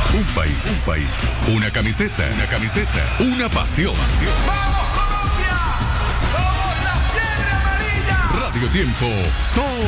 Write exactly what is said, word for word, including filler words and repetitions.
Un país, un país, una camiseta, una camiseta, una pasión. ¡Vamos Colombia! ¡Somos la fiebre amarilla! Radio Tiempo, todo